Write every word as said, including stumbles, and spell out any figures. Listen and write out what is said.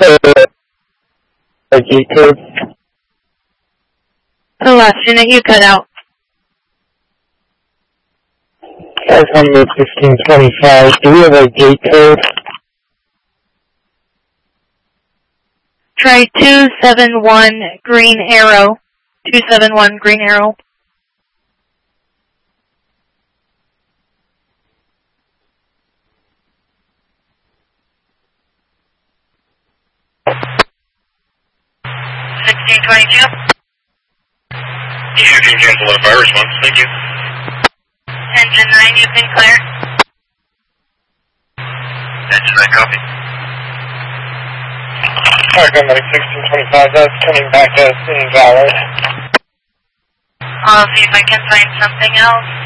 a gate code? The last unit you cut out. five hundred fifteen twenty-five. Do we have a gate code? Try two seven one Green Arrow. two seven one Green Arrow. sixteen twenty-two. You can cancel a fire response. Thank you. Engine nine, you can clear. Engine nine, copy. Cargo medic sixteen twenty-five, that's coming back as invalid. I'll see if I can find something else.